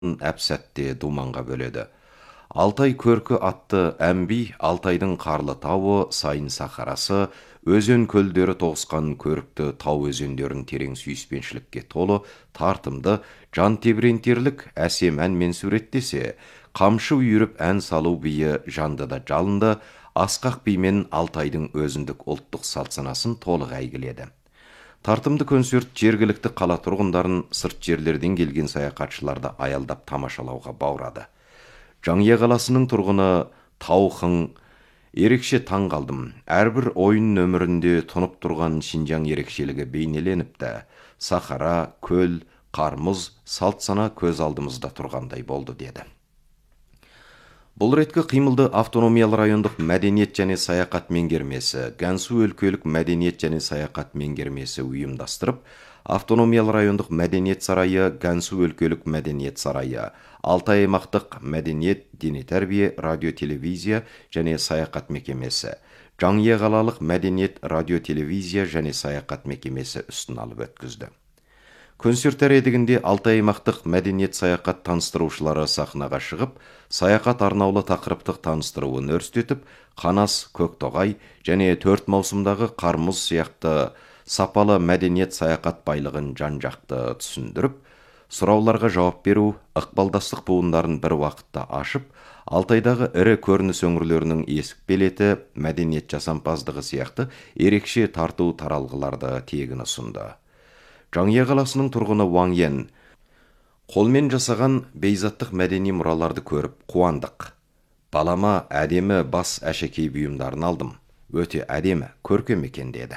әпсәтте думанға бөледі. Алтай көркі атты әмби Алтайдың қарлы тауы, сайын сахарасы, өзен көлдері тоғысқан көрікті тау өзендерін терең сүйіспеншілікке толы, тартымды, жан тебірентерлік әсем әнмен суреттесе, қамшы үйіріп ән салу биі жанды да жалынды, асқақ бимен Алтайдың өзіндік ұлттық салт санасын толық әйгіледі. Тартымды концерт жергілікті қала тұрғындарын, сырт жерлерден келген саяхатшыларды аялдап тамашалауға баурады. Жаңия қаласының тұрғыны Таухың ерекше таң қалдым. Әрбір ойын нөмірінде тұнып тұрған Шинжаң ерекшелігі бейнеленіпті. Сахара, көл, қармыз, салт сана көз алдымызда тұрғандай болды деді. Бұл реткі қимылды автономиялы райондық мәдениет және саяхат меңгермесі, Гансу өлкелік мәдениет және саяхат меңгермесі ұйымдастырып, автономиялы райондық мәдениет сарайы, Гансу өлкелік мәдениет сарайы, Алтай аймақтық мәдениет, дене тәрбие, радио телевизия және саяхат мекемесі, Жаңия қалалық мәдениет, радио телевизия және саяхат мекемесі үстін алып өткізді. Концерттер едігінде Алтай аймақтық мәдениет саяхат таныстырушылары сахнаға шығып, саяхат арнаулы тақырыптық таныстыруын өрістетіп, Қанас, Көктоғай және 4 маусымдағы Қармыз сияқты сапалы мәдениет саяхат байлығын жан-жақты түсіндіріп, сұрауларға жауап беру, ықпалдастық буындарын бір уақытта ашып, Алтайдағы ірі көрініс өңірлерінің есік белеті, мәдениет жасампаздығы сияқты ерекше тарту таралғыларды тегін ұсынды. Жаңия қаласының тұрғыны Ваң Йен қолмен жасаған бейзаттық мәдени мұраларды көріп қуандық. Балама әдемі бас әшекей бұйымдарын алдым. Өте әдемі, көркем екен деді.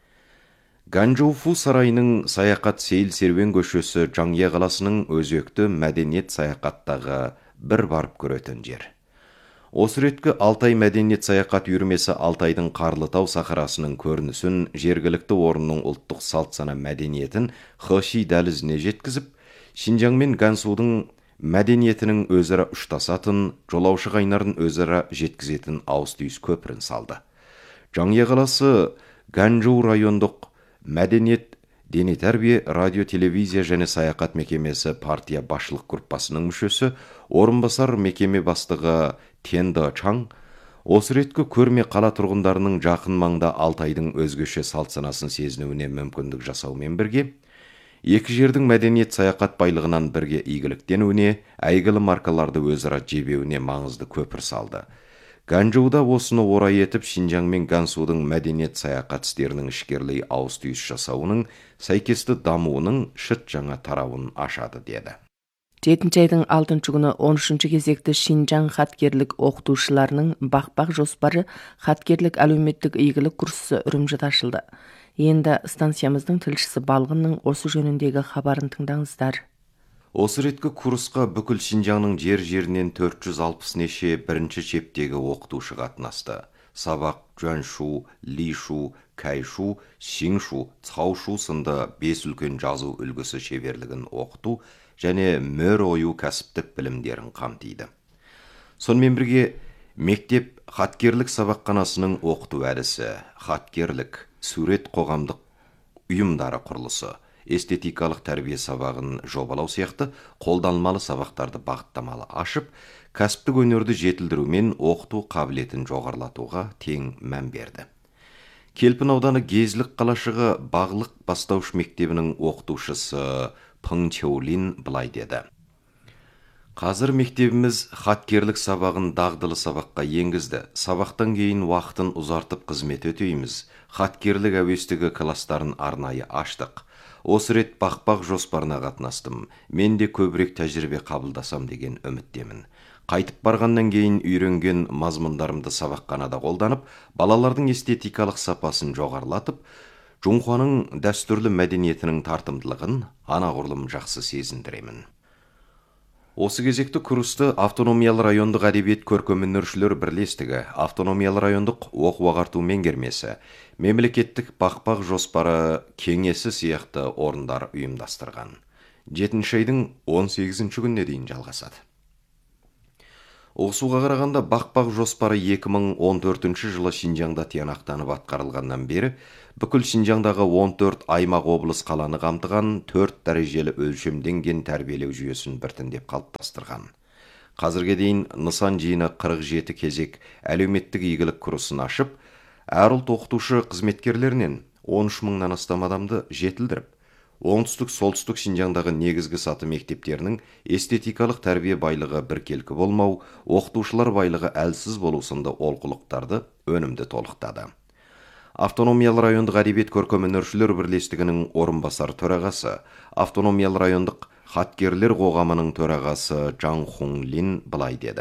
Ганчжоуфу сарайының саяхат сейіл серуен көшесі Жаңия қаласының өзекті мәдениет саяхаттағы бір барып көретін жер. Осы реткі Алтай мәдениет саяхат үйірмесі Алтайдың Қарлытау сахарасының көрінісін, жергілікті орынның ұлттық салт сана мәдениетін Хэши дәлізіне жеткізіп, Шинжаң мен Гансудың мәдениетінің өзара ұштасатын, жолаушы қайнарын өзара жеткізетін ауыз-түйіс көпірін салды. Жаңия қаласы Ганчжоу райондық мәдениет, дене тәрбие, радио телевизия және саяхат мекемесі партия басшылық группасының мүшесі, орынбасар мекеме бастығы Тенда Чаң, осы реткі көрме қала тұрғындарының жақын маңда Алтайдың өзгеше салт санасын сезінуіне мүмкіндік жасаумен бірге, екі жердің мәдениет саяхат байлығынан бірге игіліктенуіне, әйгілі маркаларды өзара жебеуіне маңызды көпір салды. Ганчжоуда осыны орай етіп, Шинжаң мен Гансудың мәдениет саяхат істерінің ішкерлей ауыз-түйіс жасауының сәйкесті дамуының шыт жаңа тарауын ашады деді. 7 айдың 6 күні 13 кезекті Шинжаң хаткерлік оқытушыларының бақпақ жоспары хаткерлік әлеуметтік игілік курсы Үрімжіде ашылды. Енді станциямыздың тілшісі Балғынның осы жөніндегі хабарын тыңдаңыздар. Осы реткі курсқа бүкіл Шинжаңның жер-жерінен 460 неше бірінші шептегі оқытушы қатынасты. Сабақ Жуаншу, Лишу, Кайшу, Синшу, Цаушу сынды 5 үлкен жазу үлгісі шеберлігін оқыту және мөр ойу кәсіптік білімдерін қамтиды. Сонымен бірге мектеп хаткерлік сабақханасының оқыту әдісі, хаткерлік, сурет қоғамдық ұйымдары құрылысы, эстетикалық тәрбие сабағын жобалау сияқты қолданылмалы сабақтарды бағыттамалы ашып, кәсіптік өнерді жетілдірумен оқыту қабілетін жоғарылатуға тең мән берді. Келпін ауданы Гезлік қалашығы Бағлық бастауыш мектебінің оқытушысы Пың Чеулин былай деді. Қазір мектебіміз хаткерлік сабағын дағдылы сабаққа енгізді. Сабақтан кейін уақытын ұзартып қызмет өтейміз. Хаткерлік әуестігі кластарын арнайы аштық. Осы рет бақпақ жоспарына қатынастым. Мен де көбірек тәжірибе қабылдасам деген үміттемін. Қайтып барғаннан кейін үйренген мазмұндарымды сабақханада қолданып, балалардың эстетикалық сапасын жоғарылатып, Жұңхуаның дәстүрлі мәдениетінің тартымдылығын анағұрлым жақсы сезіндіремін. Осы кезекті курсты автономиялы райондық әдебиет көркемөнершілер бірлестігі, автономиялы райондық оқу-ағарту меңгермесі, мемлекеттік бақпақ жоспары кеңесі сияқты орындар ұйымдастырған. 7 айдың 18 күніне дейін жалғасады. Ұғысуға қарағанда бақпақ жоспары 2014 жылы Шинжаңда тиянақтанып атқарылғаннан бері бүкіл Шинжаңдағы 14 аймақ облыс қаланы қамтыған 4 дәрежелі өлшемденген тәрбиелеу жүйесін біртіндеп қалыптастырған. Қазірге дейін нысан жиыны 47 кезек әлеуметтік игілік курсын ашып, әр ұлт оқытушы қызметкерлерінен 13 мыңнан астам адамды жетілдіріп, оңтүстік-солтүстік Шинжаңдағы негізгі саты мектептерінің эстетикалық тәрбие байлығы біркелкі болмау, оқытушылар байлығы әлсіз болу сынды олқылықтарды өнімді толықтады. Автономиялы райондық әдебиет көркемөнершілер бірлестігінің орынбасар төрағасы, Автономиялы райондық хаткерлер қоғамының төрағасы Жан Хун Лин былай деді.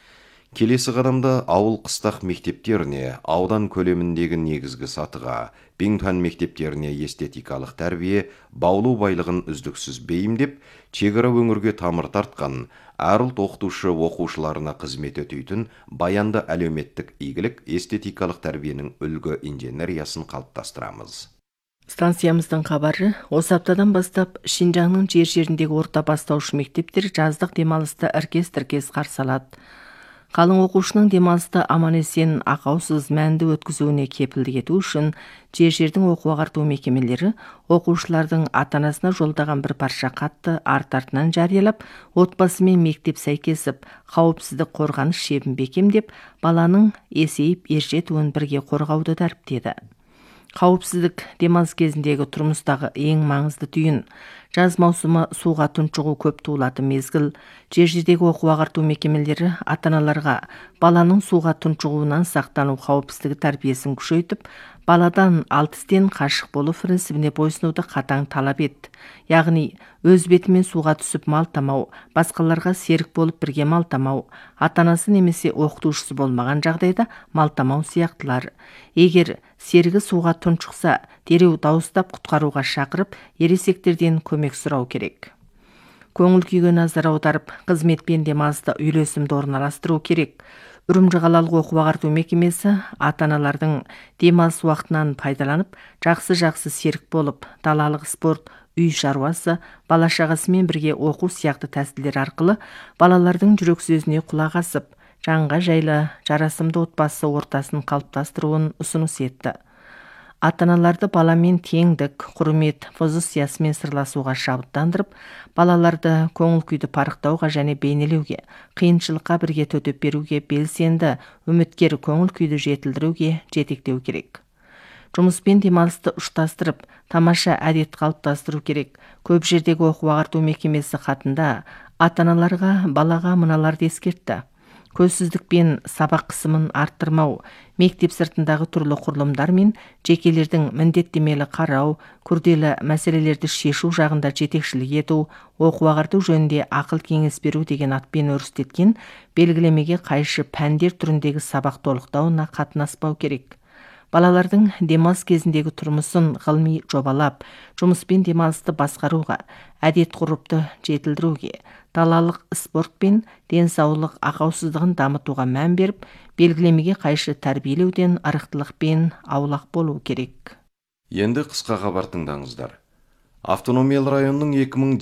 Келесі қадамда ауыл қыстақ мектептеріне, аудан көлеміндегі негізгі сатыға, Бингтуан мектептеріне эстетикалық тәрбие, баулу байлығын үздіксіз бейімдеп, шекара өңірге тамыр тартқан, әр ұлт оқытушы оқушыларына қызмет өтейтін баянды әлеуметтік игілік эстетикалық тәрбиенің үлгі инженериясын қалыптастырамыз. Станциямыздың хабары, осы аптадан бастап Шинжаңның жер-жеріндегі орта бастауыш мектептер жаздық демалысты іркес-тіркес қарсы алады. Қалың оқушының демалысты аман-есен ақаусыз мәнді өткізуіне кепілдік ету үшін жер-жердің оқу-ағарту мекемелері оқушылардың ата-анасына жолдаған бір парша хатты арт-артынан жариялап, отбасы мен мектеп сәйкесіп, қауіпсіздік қорғаныс шебін бекемдеп, баланың есейіп ержетуін бірге қорғауды дәріптеді. Қауіпсіздік демалыс кезіндегі тұрмыстағы ең маңызды түйін. Жаз маусымы суға тұншығу көп туылатын мезгіл. Жер-жердегі оқу-ағарту мекемелері ата-аналарға баланың суға тұншығуынан сақтану қауіпсіздігі тәрбиесін күшейтіп, баладан 6 істен қашық болу принцибіне бойсынуды қатаң талап етті. Яғни, өз бетімен суға түсіп малтамау, басқаларға серік болып бірге малтамау, ата-анасы немесе оқытушысы болмаған жағдайда малтамау сияқтылар. Егер серігі суға тұншықса, дереу дауыстап құтқаруға шақырып, ересектерден көмек сұрау керек. Көңіл күйге назар аударып, қызмет пен демалыста үйлесімді орналастыру керек. Үрімжі қалалық оқу-ағарту мекемесі ата-аналардың демалыс уақытынан пайдаланып, жақсы серік болып, далалық спорт, үй шаруасы, бала-шағасымен бірге оқу сияқты тәсілдер арқылы балалардың жүрек сөзіне құлақ асып, жанға жайлы, жарасымды отбасы ортасын қалыптастыруын ұсыныс етті. Ата-аналарды баламен теңдік, құрмет позициясымен сырласуға шабыттандырып, балаларды көңіл күйді парықтауға және бейнелеуге, қиыншылыққа бірге төтеп беруге, белсенді, үміткер көңіл күйді жетілдіруге жетектеу керек. Жұмыспен демалысты ұштастырып, тамаша әдет қалыптастыру керек. Көп жердегі оқу-ағарту мекемесі хатында ата-аналарға балаға мыналарды ескертті. Көзсіздік пен сабақ қысымын арттырмау, мектеп сыртындағы түрлі құрылымдар мен жекелердің міндеттемелі қарау, күрделі мәселелерді шешу жағында жетекшілік ету, оқу-ағарту жөнінде ақыл кеңес беру деген атпен өрістеткен белгілемеге қайшы пәндер түріндегі сабақ толықтауына қатынаспау керек. Балалардың демалыс кезіндегі тұрмысын ғылыми жобалап, жұмыспен демалысты басқаруға, әдет ғұрыпты жетілдіруге, далалық спорт пен денсаулық ақаусыздығын дамытуға мән беріп, белгілемеге қайшы тәрбиелеуден арықтылықпен аулақ болу керек. Енді қысқа хабар тыңдаңыздар. Автономиялы районның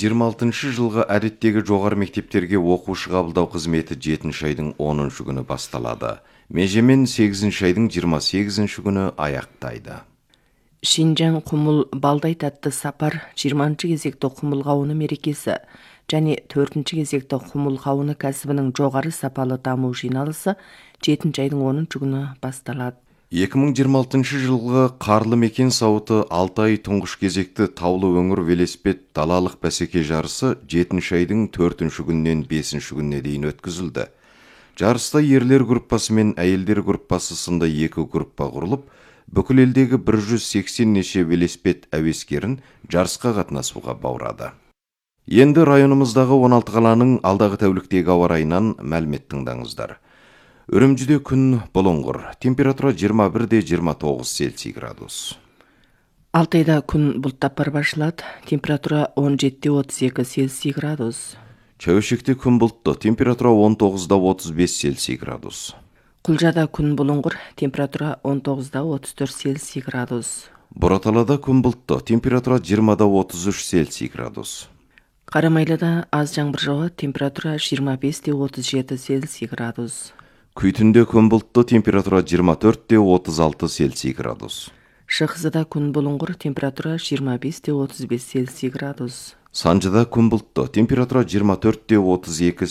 2026 жылғы әдеттегі жоғары мектептерге оқушы қабылдау қызметі 7 айдың 10 күні басталады. Межемен 8 айдың 28 күні аяқтайды. Шинжаң құмыл балдай тәтті сапар 20 кезекті құмыл қауыны мерекесі және 4 кезекті құмыл қауыны кәсібінің жоғары сапалы даму жиналысы 7 айдың 10 күні басталады. 2026 жылғы қарлы мекен сауыты 6 ай тұңғыш кезекті таулы өңір велосипед далалық бәсеке жарысы 7 айдың 4 күннен 5 күніне дейін өткізілді. Жарыста ерлер группасы мен әйелдер группасы сынды 2 группа құрылып, бүкіл елдегі 180 неше велосипед әуескерін жарысқа қатынасуға баурады. Енді районымыздағы 16 қаланың алдағы тәуліктегі ауа райынан мәлімет тыңдаңыздар. Үрімжіде күн бұлыңғыр, температура 21-29 Цельсий градус. Алтайда күн бұлттап барбашылады, температура 17-32 Цельсий градус. Чәуешекте күн бұлтты, температура 19-35 Цельсий градус. Құлжада күн бұлыңғыр, температура 19-34 Цельсий градус. Бұраталада күн бұлтты, температура 20-33 Цельсий градус. Карамайлыда аз жаңбыр жауады, температура 25-37 Цельсий градус. Күйтүндө күн бұлтты, температура 24-36 Цельсий градус. Шығысыда күн бұлыңғыр, температура 25-35 Цельсий градус. Санжыда күн бұлтты, температура 24-32